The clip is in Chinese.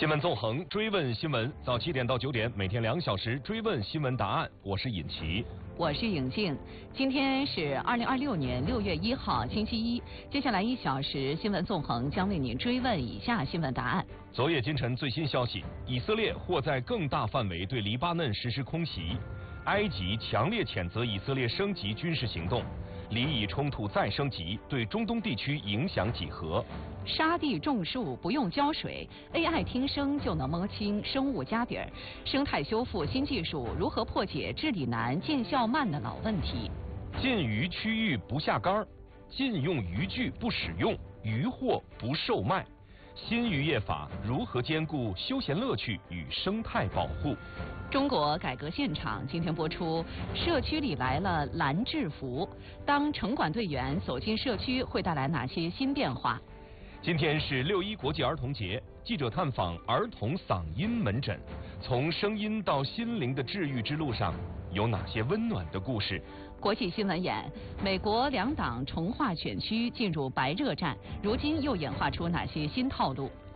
新闻纵横，追问新闻，早7点到9点，每天2小时追问新闻答案。我是尹奇， 我是颖静。今天是2026年6月1号，星期一。接下来1小时，新闻纵横将为您追问以下新闻答案。 昨夜今晨最新消息，以色列或在更大范围对黎巴嫩实施空袭，埃及强烈谴责以色列升级军事行动。黎以冲突再升级，对中东地区影响几何？ 沙地种树不用浇水 ，AI 听声就能摸清生物家底儿。生态修复新技术如何破解治理难、见效慢的老问题？ 禁渔区域不下杆，禁用渔具不使用，渔获不售卖。新渔业法如何兼顾休闲乐趣与生态保护？ 中国改革现场今天播出，社区里来了蓝制服，当城管队员走进社区会带来哪些新变化？ 今天是6·1国际儿童节，记者探访儿童嗓音门诊，从声音到心灵的治愈之路上，有哪些温暖的故事？ 国际新闻眼，美国2党重划选区进入白热战，如今又演化出哪些新套路？